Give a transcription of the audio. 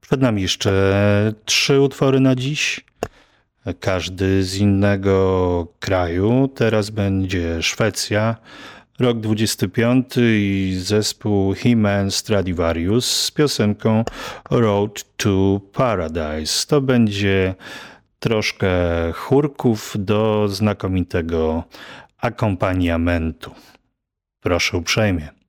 Przed nami jeszcze 3 utwory na dziś. Każdy z innego kraju. Teraz będzie Szwecja, rok 25 i zespół He-Man Stradivarius z piosenką Road to Paradise. To będzie troszkę chórków do znakomitego akompaniamentu. Proszę uprzejmie.